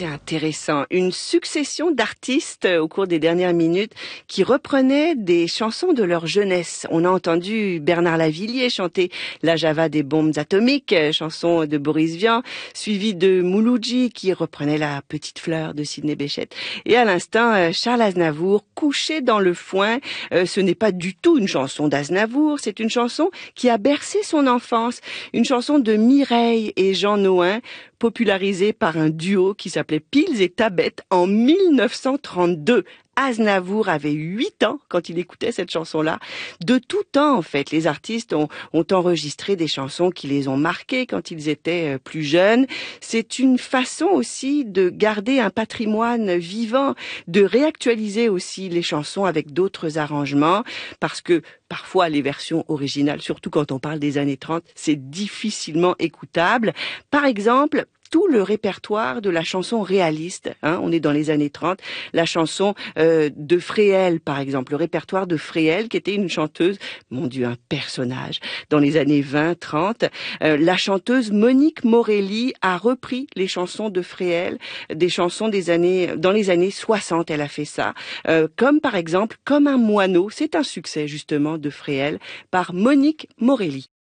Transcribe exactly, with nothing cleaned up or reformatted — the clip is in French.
c'est intéressant. Une succession d'artistes euh, au cours des dernières minutes qui reprenaient des chansons de leur jeunesse. On a entendu Bernard Lavilliers chanter La Java des bombes atomiques, euh, chanson de Boris Vian, suivi de Mouloudji qui reprenait La petite fleur de Sidney Bechet. Et à l'instant, euh, Charles Aznavour, Couché dans le foin. Euh, ce n'est pas du tout une chanson d'Aznavour, c'est une chanson qui a bercé son enfance. Une chanson de Mireille et Jean Nohain, popularisée par un duo qui s'appelait Pils et Tabet en mille neuf cent trente-deux. Aznavour avait huit ans quand il écoutait cette chanson-là. De tout temps, en fait, les artistes ont, ont enregistré des chansons qui les ont marqués quand ils étaient plus jeunes. C'est une façon aussi de garder un patrimoine vivant, de réactualiser aussi les chansons avec d'autres arrangements, parce que parfois les versions originales, surtout quand on parle des années trente, c'est difficilement écoutable. Par exemple, tout le répertoire de la chanson réaliste, hein, on est dans les années trente, la chanson euh, de Fréhel, par exemple, le répertoire de Fréhel, qui était une chanteuse, mon Dieu, un personnage, dans les années vingt trente. Euh, la chanteuse Monique Morelli a repris les chansons de Fréhel, des chansons des années, dans les années soixante, elle a fait ça, euh, comme par exemple, Comme un moineau, c'est un succès justement de Fréhel, par Monique Morelli.